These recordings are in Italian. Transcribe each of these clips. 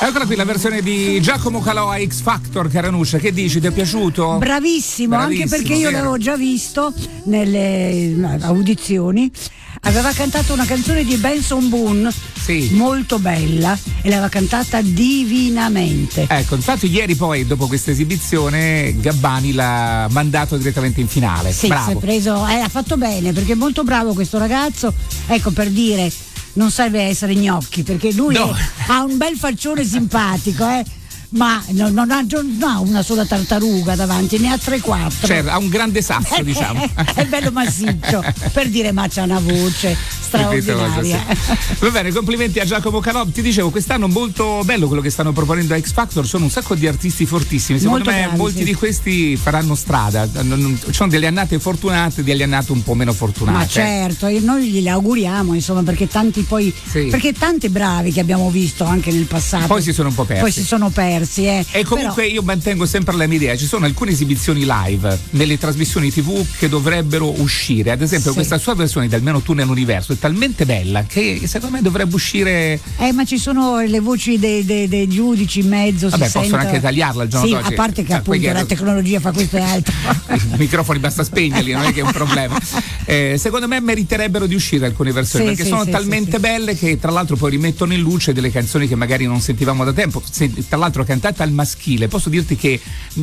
Eccola qui la versione di Giacomo Calò a X Factor. Caranuccia, che dici? Ti è piaciuto? Bravissimo, anche perché io l'avevo già visto nelle audizioni. Aveva cantato una canzone di Benson Boone, sì, molto bella, e l'aveva cantata divinamente. Ecco, infatti ieri poi, dopo questa esibizione, Gabbani l'ha mandato direttamente in finale. Sì, bravo. Si è preso, ha fatto bene, perché è molto bravo questo ragazzo. Ecco, per dire, non serve essere gnocchi, perché lui ha un bel faccione simpatico, ma non ha una sola tartaruga davanti, ne ha 3-4. Certo, ha un grande sasso, diciamo. È bello massiccio, per dire, ma c'ha una voce straordinaria. Sì. Va bene, complimenti a Giacomo Calò. Ti dicevo, quest'anno molto bello quello che stanno proponendo a X Factor, sono un sacco di artisti fortissimi. Secondo me bravi, molti di questi faranno strada. Ci sono delle annate fortunate, delle annate un po' meno fortunate. Ma certo, e noi gliele auguriamo, insomma, perché tanti poi perché tanti bravi che abbiamo visto anche nel passato poi si sono un po' persi. E comunque io mantengo sempre la mia idea, ci sono alcune esibizioni live nelle trasmissioni TV che dovrebbero uscire, ad esempio questa sua versione di Almeno tu nell'universo è talmente bella che secondo me dovrebbe uscire. Ma ci sono le voci dei giudici in mezzo. Vabbè, possono anche tagliarla al giorno d'oggi. A parte che appunto la tecnologia fa questo e altro. I microfoni basta spegnerli, non è che è un problema. Secondo me meriterebbero di uscire alcune versioni, perché sono talmente belle che tra l'altro poi rimettono in luce delle canzoni che magari non sentivamo da tempo. Tra l'altro cantata al maschile, posso dirti che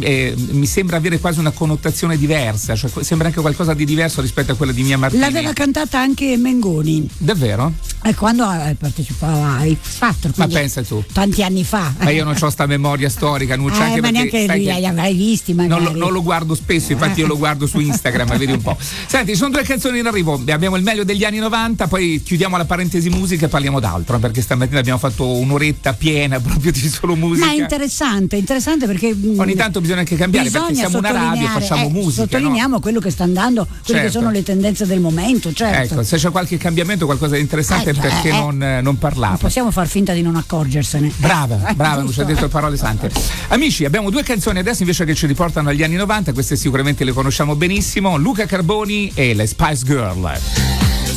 mi sembra avere quasi una connotazione diversa, cioè sembra anche qualcosa di diverso rispetto a quella di Mia Martini. L'aveva cantata anche Mengoni. Davvero? Quando partecipava a X Factor. Ma pensa tu. Tanti anni fa. Ma io non ho sta memoria storica, Nuccia, anche ma neanche li avrai visti magari. Non lo guardo spesso, infatti io lo guardo su Instagram, vedi un po'. Senti, sono 2 canzoni in arrivo, abbiamo il meglio degli anni 90, poi chiudiamo la parentesi musica e parliamo d'altro, perché stamattina abbiamo fatto un'oretta piena proprio di solo musica. Ma è interessante perché ogni tanto bisogna anche cambiare, perché siamo una radio e facciamo musica. Sottolineiamo quello che sta andando, quelle che sono le tendenze del momento, certo. Ecco, se c'è qualche cambiamento, qualcosa di interessante, perché non parlarne? Non possiamo far finta di non accorgersene. Brava, non ci ha detto parole sante. Amici, abbiamo 2 canzoni adesso invece che ci riportano agli anni 90, queste sicuramente le conosciamo benissimo, Luca Carboni e le Spice Girl.